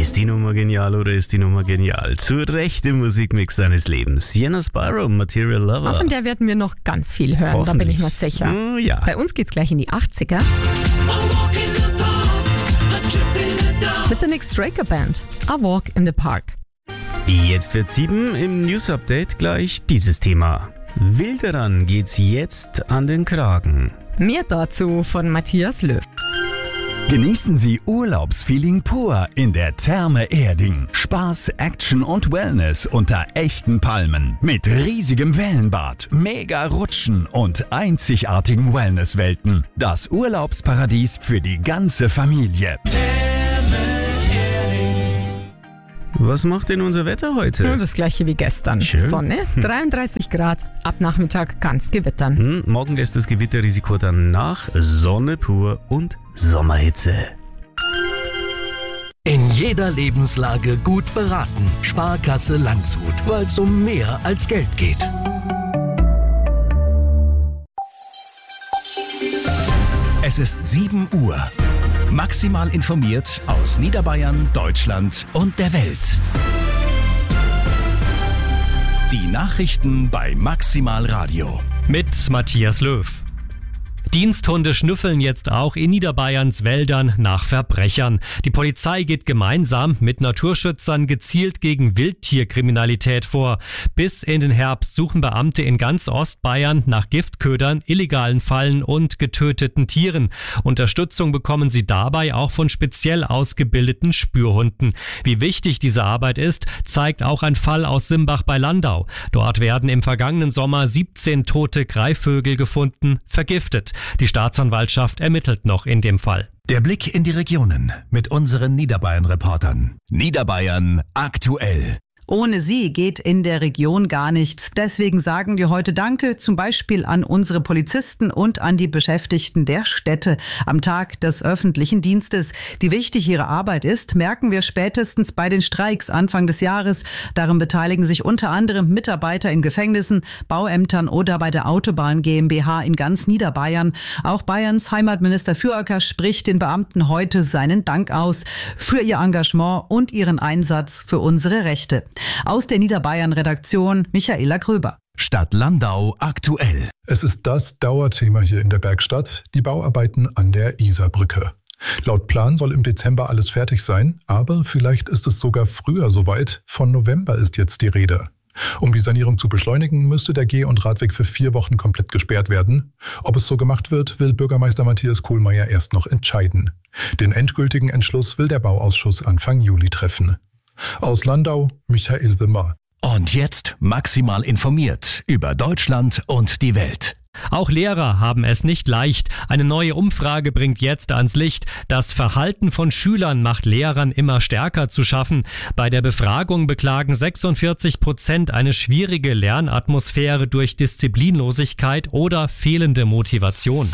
Ist die Nummer genial oder ist die Nummer genial? Zu Recht im Musikmix deines Lebens. Sienna Spyro, Material Lover. Von der werden wir noch ganz viel hören, da bin ich mir sicher. Oh, ja. Bei uns geht's gleich in die 80er. Mit der Nick Straker Band. A Walk in the Park. Jetzt wird 7 im News-Update gleich dieses Thema. Wilderern geht's jetzt an den Kragen. Mehr dazu von Matthias Löw. Genießen Sie Urlaubsfeeling pur in der Therme Erding. Spaß, Action und Wellness unter echten Palmen. Mit riesigem Wellenbad, mega Rutschen und einzigartigen Wellnesswelten. Das Urlaubsparadies für die ganze Familie. Was macht denn unser Wetter heute? Nur das gleiche wie gestern. Schön. Sonne, 33 Grad, ab Nachmittag kann's gewittern. Morgen lässt das Gewitterrisiko dann nach. Sonne pur und Sommerhitze. In jeder Lebenslage gut beraten. Sparkasse Landshut, weil es um mehr als Geld geht. Es ist 7 Uhr. Maximal informiert aus Niederbayern, Deutschland und der Welt. Die Nachrichten bei Maximal Radio. Mit Matthias Löw. Diensthunde schnüffeln jetzt auch in Niederbayerns Wäldern nach Verbrechern. Die Polizei geht gemeinsam mit Naturschützern gezielt gegen Wildtierkriminalität vor. Bis in den Herbst suchen Beamte in ganz Ostbayern nach Giftködern, illegalen Fallen und getöteten Tieren. Unterstützung bekommen sie dabei auch von speziell ausgebildeten Spürhunden. Wie wichtig diese Arbeit ist, zeigt auch ein Fall aus Simbach bei Landau. Dort werden im vergangenen Sommer 17 tote Greifvögel gefunden, vergiftet. Die Staatsanwaltschaft ermittelt noch in dem Fall. Der Blick in die Regionen mit unseren Niederbayern-Reportern. Niederbayern aktuell. Ohne sie geht in der Region gar nichts. Deswegen sagen wir heute Danke, zum Beispiel an unsere Polizisten und an die Beschäftigten der Städte am Tag des öffentlichen Dienstes. Wie wichtig ihre Arbeit ist, merken wir spätestens bei den Streiks Anfang des Jahres. Daran beteiligen sich unter anderem Mitarbeiter in Gefängnissen, Bauämtern oder bei der Autobahn GmbH in ganz Niederbayern. Auch Bayerns Heimatminister Füracker spricht den Beamten heute seinen Dank aus für ihr Engagement und ihren Einsatz für unsere Rechte. Aus der Niederbayern-Redaktion Michaela Gröber. Stadt Landau aktuell. Es ist das Dauerthema hier in der Bergstadt, die Bauarbeiten an der Isarbrücke. Laut Plan soll im Dezember alles fertig sein, aber vielleicht ist es sogar früher soweit. Von November ist jetzt die Rede. Um die Sanierung zu beschleunigen, müsste der Geh- und Radweg für 4 Wochen komplett gesperrt werden. Ob es so gemacht wird, will Bürgermeister Matthias Kohlmeier erst noch entscheiden. Den endgültigen Entschluss will der Bauausschuss Anfang Juli treffen. Aus Landau, Michael Wimmer. Und jetzt maximal informiert über Deutschland und die Welt. Auch Lehrer haben es nicht leicht. Eine neue Umfrage bringt jetzt ans Licht, das Verhalten von Schülern macht Lehrern immer stärker zu schaffen. Bei der Befragung beklagen 46% eine schwierige Lernatmosphäre durch Disziplinlosigkeit oder fehlende Motivation.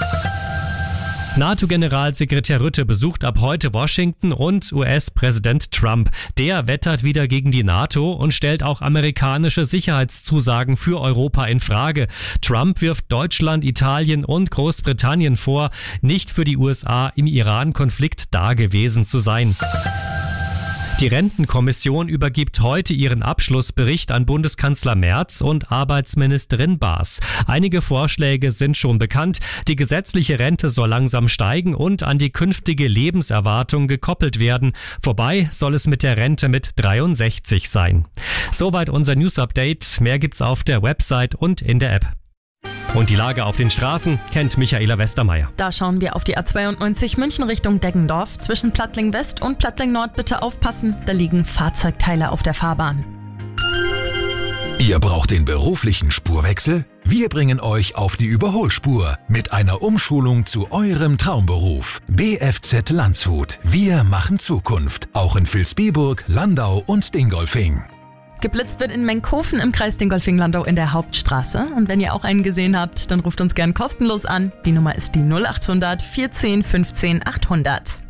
NATO-Generalsekretär Rutte besucht ab heute Washington und US-Präsident Trump. Der wettert wieder gegen die NATO und stellt auch amerikanische Sicherheitszusagen für Europa in Frage. Trump wirft Deutschland, Italien und Großbritannien vor, nicht für die USA im Iran-Konflikt dagewesen zu sein. Die Rentenkommission übergibt heute ihren Abschlussbericht an Bundeskanzler Merz und Arbeitsministerin Baas. Einige Vorschläge sind schon bekannt. Die gesetzliche Rente soll langsam steigen und an die künftige Lebenserwartung gekoppelt werden. Vorbei soll es mit der Rente mit 63 sein. Soweit unser News-Update. Mehr gibt's auf der Website und in der App. Und die Lage auf den Straßen kennt Michaela Westermeier. Da schauen wir auf die A92 München Richtung Deggendorf. Zwischen Plattling West und Plattling Nord bitte aufpassen, da liegen Fahrzeugteile auf der Fahrbahn. Ihr braucht den beruflichen Spurwechsel? Wir bringen euch auf die Überholspur mit einer Umschulung zu eurem Traumberuf. BFZ Landshut. Wir machen Zukunft. Auch in Vilsbiburg, Landau und Dingolfing. Geblitzt wird in Menkhofen im Kreis Dingolfing-Landau in der Hauptstraße. Und wenn ihr auch einen gesehen habt, dann ruft uns gern kostenlos an. Die Nummer ist die 0800 14 15 800.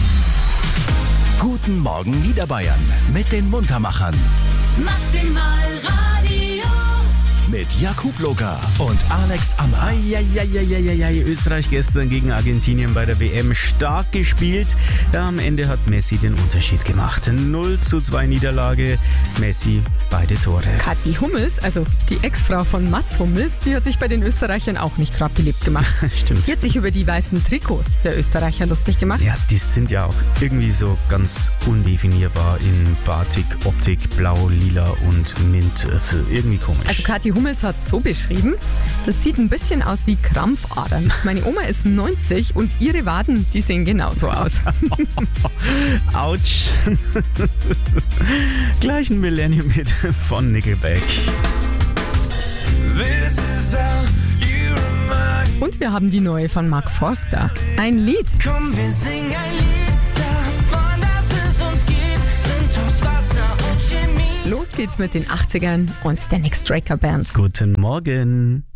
Guten Morgen Niederbayern mit den Muntermachern. Maximal Radio. mit Jakub Loga und Alex Ammer. Eieieiei, Österreich gestern gegen Argentinien bei der WM stark gespielt. Ja, am Ende hat Messi den Unterschied gemacht. 0:2 Niederlage, Messi beide Tore. Kathi Hummels, also die Ex-Frau von Mats Hummels, die hat sich bei den Österreichern auch nicht gerade beliebt gemacht. Stimmt. Die hat sich über die weißen Trikots der Österreicher lustig gemacht. Ja, die sind ja auch irgendwie so ganz undefinierbar in Batik, Optik, Blau, Lila und Mint. Irgendwie komisch. Also Kathi Hummels hat so beschrieben, das sieht ein bisschen aus wie Krampfadern. Meine Oma ist 90 und ihre Waden, die sehen genauso aus. Autsch. Gleich ein Millennium-Hit von Nickelback. Und wir haben die neue von Mark Forster. Ein Lied. Komm, wir singen ein Lied davon, dass es uns gibt. Sind aus Wasser und Chemie. Los geht's mit den 80ern und der Nick Straker Band. Guten Morgen.